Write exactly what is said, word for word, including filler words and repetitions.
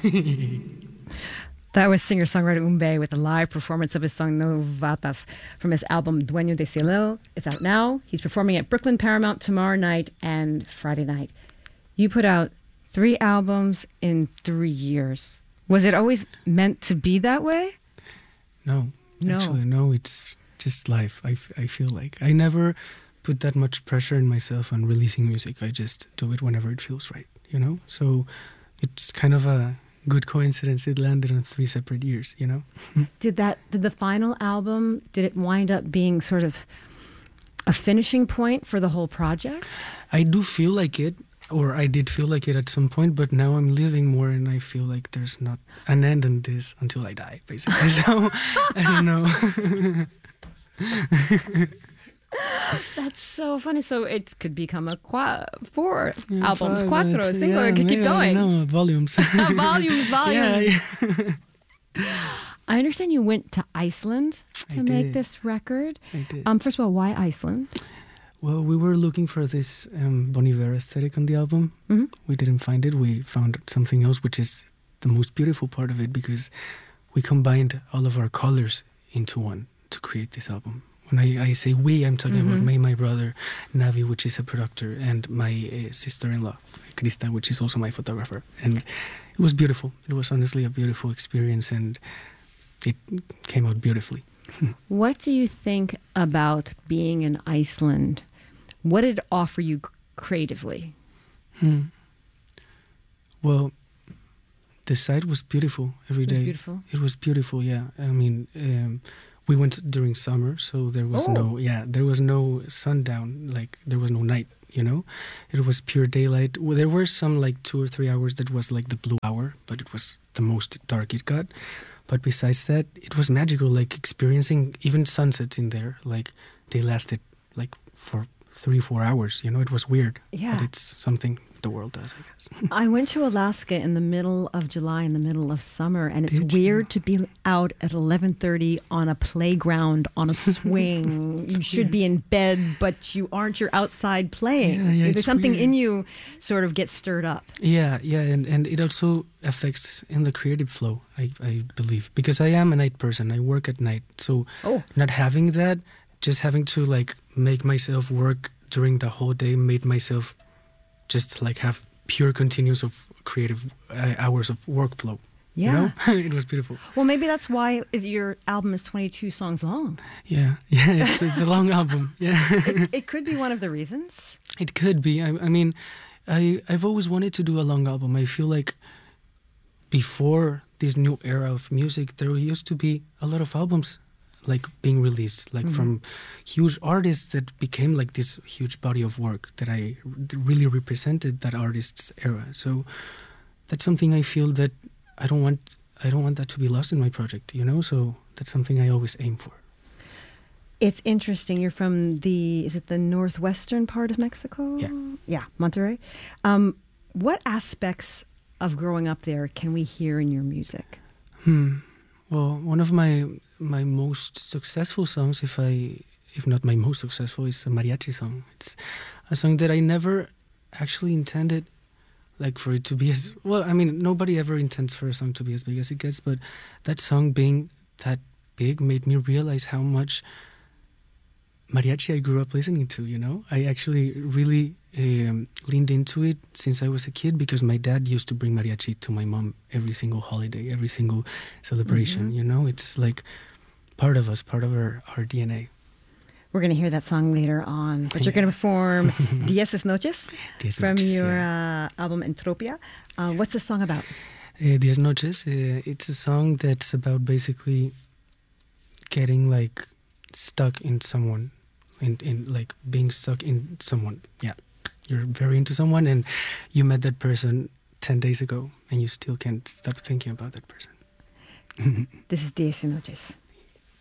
That was singer-songwriter Umbe with a live performance of his song Novatas from his album Dueño de Cielo. It's out now. He's performing at Brooklyn Paramount tomorrow night and Friday night. You put out three albums in three years. Was it always meant to be that way? No. No. Actually, no. It's just life, I, I feel like. I never put that much pressure on myself on releasing music. I just do it whenever it feels right, you know? So it's kind of a good coincidence it landed on three separate years, you know? Did that, did the final album, did it wind up being sort of a finishing point for the whole project? I do feel like it, or I did feel like it at some point, but now I'm living more and I feel like there's not an end on this until I die, basically. So, I don't know. That's so funny. So it could become a qua- four Yeah, albums, five, cuatro, uh, cinco, yeah, it could keep yeah, going. No, volumes. volumes, volumes. Yeah, yeah. I understand you went to Iceland to I make did. this record. I did. Um, first of all, why Iceland? Well, we were looking for this um, Bon Iver aesthetic on the album. Mm-hmm. We didn't find it. We found something else, which is the most beautiful part of it, because we combined all of our colors into one to create this album. When I, I say we, I'm talking Mm-hmm. about me, my brother, Navi, which is a producer, and my uh, sister-in-law, Krista, which is also my photographer. And it was beautiful. It was honestly a beautiful experience, and it came out beautifully. What do you think about being in Iceland? What did it offer you c- creatively? Hmm. Well, the site was beautiful every It was day. beautiful? It was beautiful, yeah. I mean, um, we went during summer, so there was Oh. no, yeah, there was no sundown, like there was no night, you know? It was pure daylight. Well, there were some like two or three hours that was like the blue hour, but it was the most dark it got. But besides that, it was magical, like experiencing even sunsets in there. Like they lasted like for three, four hours, you know? It was weird. Yeah. But it's something the world does, I guess. I went to Alaska in the middle of July, in the middle of summer, and it's Did you? weird to be out at eleven thirty on a playground, on a swing. You should be in bed, but you aren't. You're outside playing. Yeah, yeah, There's it's something weird. in you sort of gets stirred up. Yeah, yeah, and, and it also affects in the creative flow, I, I believe. Because I am a night person, I work at night. So Oh. not having that, just having to like make myself work during the whole day made myself just like have pure continuous of creative uh, hours of workflow. Yeah. You know? It was beautiful. Well, maybe that's why your album is twenty-two songs long. Yeah, yeah, it's, it's a long album. Yeah. It, it could be one of the reasons. It could be. I, I mean, I, I've always wanted to do a long album. I feel like before this new era of music, there used to be a lot of albums like being released, like Mhm. from huge artists that became like this huge body of work that I that really represented that artist's era. So that's something I feel that I don't want. I don't want that to be lost in my project. You know, so that's something I always aim for. It's interesting. You're from the, is it the northwestern part of Mexico? Yeah. Yeah, Monterrey. Um, what aspects of growing up there can we hear in your music? Hmm. Well, one of my my most successful songs, if I if not my most successful, is a mariachi song. It's a song that I never actually intended, like for it to be as well. I mean, nobody ever intends for a song to be as big as it gets, but that song being that big made me realize how much mariachi I grew up listening to. You know, I actually really um, leaned into it since I was a kid because my dad used to bring mariachi to my mom every single holiday, every single celebration. Mhm. You know, it's like part of us, part of our, our D N A. We're going to hear that song later on, but you're Yeah. going to perform Diez Noches Diez from Noches, your yeah. uh, album Entropia. Uh, what's the song about? Uh, Diez Noches, uh, it's a song that's about basically getting like stuck in someone, in, in like being stuck in someone. Yeah, you're very into someone and you met that person ten days ago and you still can't stop thinking about that person. This is Diez Noches.